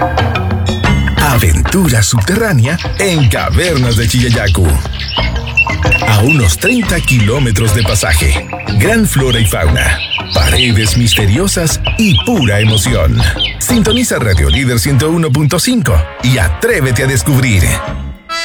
Aventura subterránea en Cavernas de Chillayacu. A unos 30 kilómetros de pasaje, gran flora y fauna, paredes misteriosas y pura emoción. Sintoniza Radio Líder 101.5 y atrévete a descubrir.